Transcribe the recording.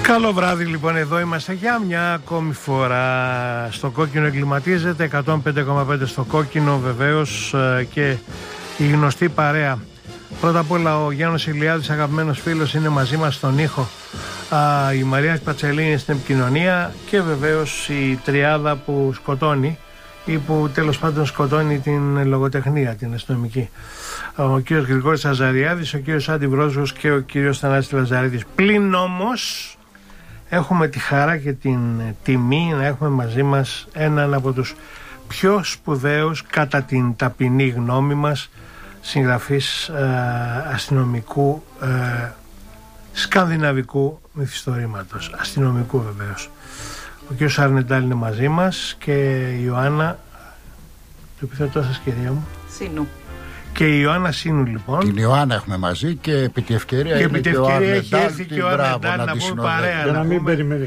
Καλό βράδυ λοιπόν, εδώ είμαστε για μια ακόμη φορά. Στο κόκκινο εγκληματίζεται, 105,5 στο κόκκινο βεβαίως, και η γνωστή παρέα. Πρώτα απ' όλα ο Γιάννος Ηλιάδης, αγαπημένος φίλος, είναι μαζί μας στον ήχο. Η Μαρία Πατσελίνη στην επικοινωνία και βεβαίως η τριάδα που σκοτώνει ή που τέλος πάντων σκοτώνει την λογοτεχνία, την αστυνομική. Ο κύριος Γρηγόρης Αζαριάδης, ο κύριος Άντι Βρόσγος και ο κύριος Θανάσης Λαζαρίδης. Πλην όμως έχουμε τη χαρά και την τιμή να έχουμε μαζί μας έναν από τους πιο σπουδαίους, κατά την ταπεινή γνώμη μας, συγγραφείς αστυνομικού, σκανδιναβικού μυθιστορήματος, αστυνομικού βεβαίως. Ο κύριος Αρνεντάλ είναι μαζί μας και η Ιωάννα, το επιθετό σας κυρία μου, Σίνου. και η Ιωάννα Σίνου λοιπόν. Την Ιωάννα έχουμε μαζί και επί τη ευκαιρία, και επί τη ευκαιρία έχει έρθει και ο Αρνεντάλ να πούμε παρέα. Για να μην περιμένει